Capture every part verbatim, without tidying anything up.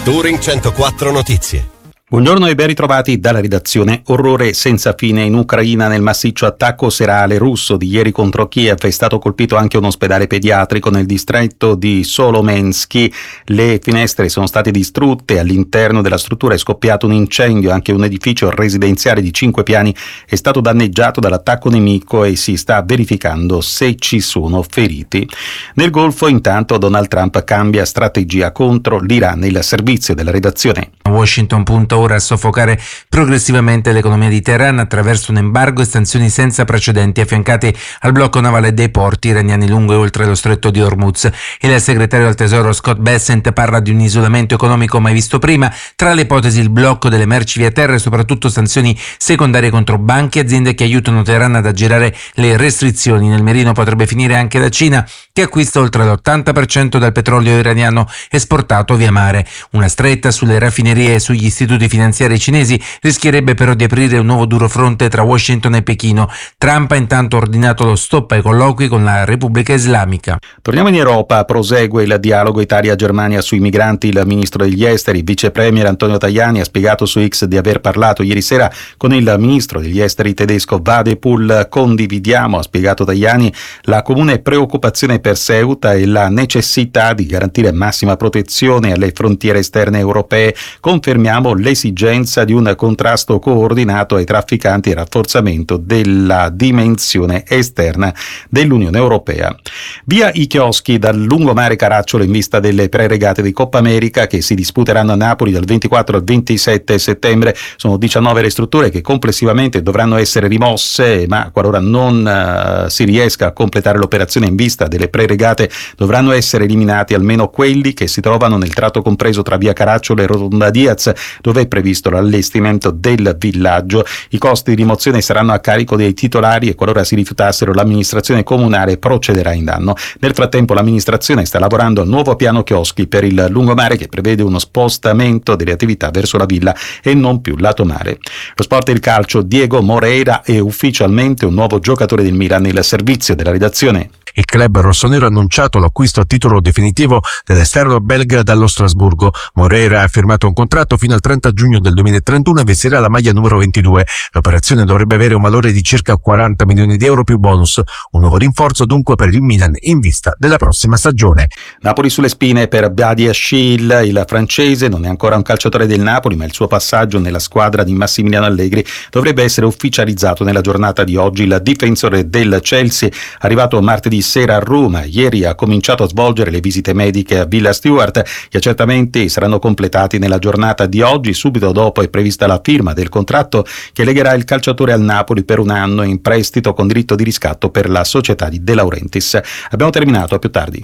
Touring centoquattro Notizie. Buongiorno e ben ritrovati dalla redazione. Orrore senza fine in Ucraina nel massiccio attacco serale russo di ieri contro Kiev. È stato colpito anche un ospedale pediatrico nel distretto di Solomensky. Le finestre sono state distrutte, all'interno della struttura è scoppiato un incendio, anche un edificio residenziale di cinque piani è stato danneggiato dall'attacco nemico e si sta verificando se ci sono feriti. Nel Golfo intanto Donald Trump cambia strategia contro l'Iran. Il servizio della redazione. Washington punta ora a soffocare progressivamente l'economia di Teheran attraverso un embargo e sanzioni senza precedenti affiancate al blocco navale dei porti iraniani lungo e oltre lo stretto di Hormuz. Il segretario al tesoro Scott Bessent parla di un isolamento economico mai visto prima, tra le ipotesi il blocco delle merci via terra e soprattutto sanzioni secondarie contro banche e aziende che aiutano Teheran ad aggirare le restrizioni. Nel mirino potrebbe finire anche la Cina, che acquista oltre l'ottanta per cento del petrolio iraniano esportato via mare. Una stretta sulle raffinerie e sugli istituti finanziari cinesi rischierebbe però di aprire un nuovo duro fronte tra Washington e Pechino. Trump ha intanto ordinato lo stop ai colloqui con la Repubblica Islamica. Torniamo in Europa, prosegue il dialogo Italia-Germania sui migranti. Il ministro degli esteri, vice premier Antonio Tajani, ha spiegato su X di aver parlato ieri sera con il ministro degli esteri tedesco Wadepool. Condividiamo, ha spiegato Tajani, la comune preoccupazione per Ceuta e la necessità di garantire massima protezione alle frontiere esterne europee. Confermiamo l'esigenza di un contrasto coordinato ai trafficanti e rafforzamento della dimensione esterna dell'Unione Europea. Via i chioschi dal lungomare Caracciolo in vista delle preregate di Coppa America che si disputeranno a Napoli dal ventiquattro al ventisette settembre. Sono diciannove le strutture che complessivamente dovranno essere rimosse, ma qualora non uh, si riesca a completare l'operazione in vista delle preregate dovranno essere eliminati almeno quelli che si trovano nel tratto compreso tra via Caracciolo e Rotonda Diaz, dove è previsto l'allestimento del villaggio. I costi di rimozione saranno a carico dei titolari e qualora si rifiutassero l'amministrazione comunale procederà in danno. Nel frattempo l'amministrazione sta lavorando al nuovo piano chioschi per il lungomare che prevede uno spostamento delle attività verso la villa e non più lato mare. Lo sport e il calcio, Diego Moreira è ufficialmente un nuovo giocatore del Milan. Il servizio della redazione. Il club rossonero ha annunciato l'acquisto a titolo definitivo dell'esterno belga dallo Strasburgo. Moreira ha firmato un contratto fino al trenta giugno del duemilatrentuno e vestirà la maglia numero ventidue. L'operazione dovrebbe avere un valore di circa quaranta milioni di euro più bonus. Un nuovo rinforzo dunque per il Milan in vista della prossima stagione. Napoli sulle spine per Badiashile. Il francese non è ancora un calciatore del Napoli, ma il suo passaggio nella squadra di Massimiliano Allegri dovrebbe essere ufficializzato nella giornata di oggi. Il difensore del Chelsea, arrivato martedì sera a Roma, ieri ha cominciato a svolgere le visite mediche a Villa Stewart. Gli accertamenti saranno completati nella giornata di oggi. Subito dopo è prevista la firma del contratto che legherà il calciatore al Napoli per un anno in prestito con diritto di riscatto per la società di De Laurentiis. Abbiamo terminato, a più tardi.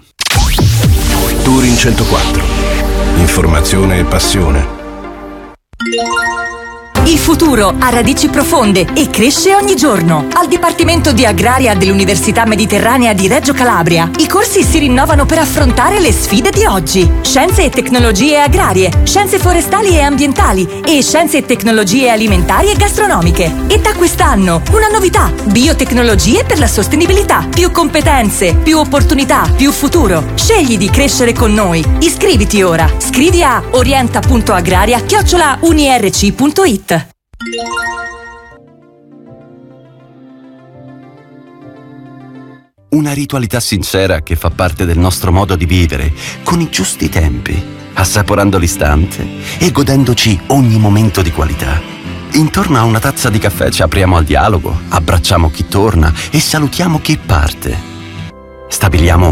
Touring centoquattro. Informazione e passione. Il futuro ha radici profonde e cresce ogni giorno. Al Dipartimento di Agraria dell'Università Mediterranea di Reggio Calabria, i corsi si rinnovano per affrontare le sfide di oggi. Scienze e tecnologie agrarie, scienze forestali e ambientali e scienze e tecnologie alimentari e gastronomiche. E da quest'anno una novità: biotecnologie per la sostenibilità. Più competenze, più opportunità, più futuro. Scegli di crescere con noi. Iscriviti ora. Scrivi a orienta punto agraria chiocciola unirc punto it. Una ritualità sincera che fa parte del nostro modo di vivere, con i giusti tempi, assaporando l'istante e godendoci ogni momento di qualità. Intorno a una tazza di caffè ci apriamo al dialogo, abbracciamo chi torna e salutiamo chi parte. Stabiliamo